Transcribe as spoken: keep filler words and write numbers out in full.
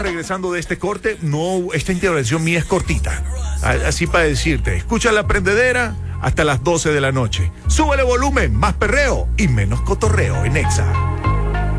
regresando de este corte. No, esta intervención mía es cortita. Así para decirte, escucha la prendedera hasta las doce de la noche. Súbele volumen, más perreo y menos cotorreo en Exa.